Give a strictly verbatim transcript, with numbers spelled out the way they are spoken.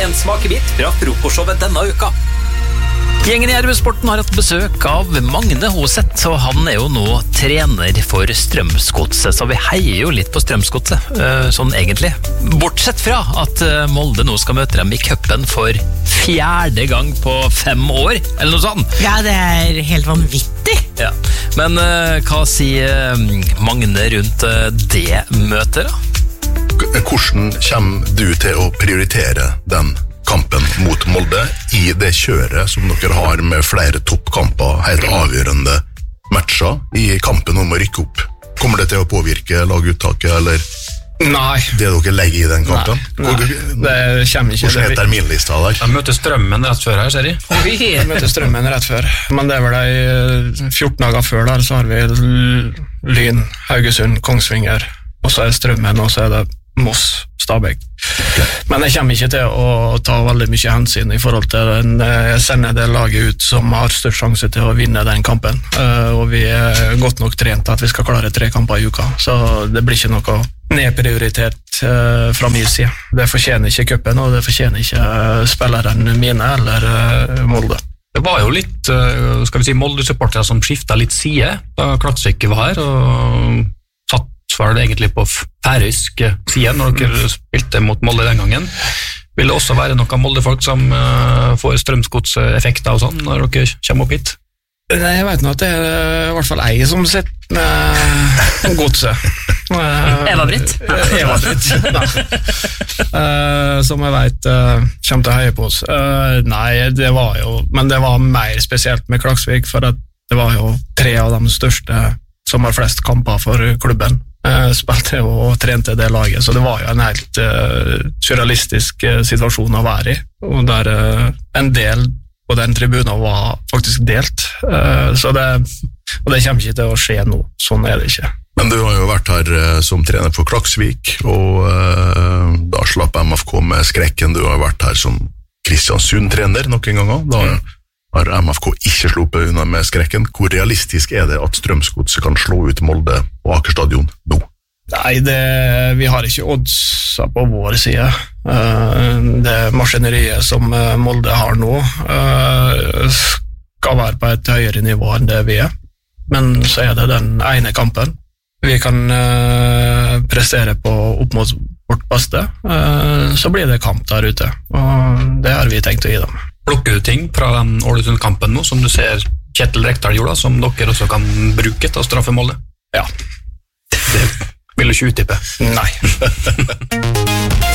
en smakebit fra frokostshowet denne uka. Gjengen i R B Sporten har hatt besøk av Magne Hoseth, og han er jo nå trener for Strømsgodset, så vi heier jo litt på Strømsgodset, sånn egentlig. Bortsett fra at Molde nå skal møte dem i cupen for fjerde gang på fem år, eller noe sånt. Ja, det er helt vanvittig. Ja. Men uh, hva sier Magne rundt uh, det møtet da? Hvordan kommer du til å prioritere den kampen mot Molde i det kjøret som dere har med flere toppkamper, helt avgjørende matcher i kampen om å rykke opp? Kommer det til å påvirke laguttaket, eller Nei. det dere legger i den kampen? Nei, nei. det kommer ikke. Hvordan er terminlista der? Jeg møter Strømmen rett før her, ser jeg. Vi møter Strømmen rett før, men det er vel de fjorten dager før der, så har vi Lyn, Haugesund, Kongsvinger, og så er det Strømmen, og så er det Moss, Stabæk. Men jeg kommer ikke til å ta veldig mye hensyn i forhold til den. Jeg sender det laget ut som har størst sjanse til å vinne den kampen, og vi er godt nok trent at vi skal klare tre kamper i uka, så det blir ikke noe nedprioritert fra min side. Det fortjener ikke cupen, og det fortjener ikke spillerne mine eller Molde. Det var jo litt, skal vi si, Molde-supportere som skiftet litt side da Klaksvik var her, og satt var det egentlig på færøysk side når dere spilte mot Molde den gangen. Vil det også være noen Molde-folk som uh, får strømsgodseffekter og sånn når dere kommer opp hit? Nei, jeg vet nå at det er i hvert fall ei som sitter med godset. Eva-Britt? Eva-Britt, nei. Uh, som jeg vet uh, kommer til å heie på oss. Uh, nei, det var jo, men det var mer spesielt med Klaksvik, for at det var jo tre av de største som har flest kamper for klubben. Uh, spilte og trente det laget, så det var jo en helt uh, surrealistisk uh, situasjon å være i, og der uh, en del på den tribunen var faktisk delt, uh, så det, og det kommer ikke til å skje nå, sånn er det ikke. Men du har jo vært her uh, som trener for Klaksvik, og uh, da slapp M F K med skrekken. Du har vært her som Kristiansund-trener noen ganger, da har M F K ikke sluppet unna med skrekken. Hvor realistisk er det at Strømsgodset kan slå ut Molde og Aker Stadion nå? Nei, det, vi har ikke oddsa på vår side. Det maskineriet som Molde har nå skal være på et høyere nivå enn det vi er. Men så er det den ene kampen. Vi kan prestere på opp mot vårt beste, så blir det kamp der ute. Og det har vi tenkt å gi dem. Plukker du ting fra den Ålesund-kampen nå, som du ser Kjetil Rekdal gjorde, som dere også kan bruke til å straffe Molde? Ja. Det vil du ikke uttippe? Nei.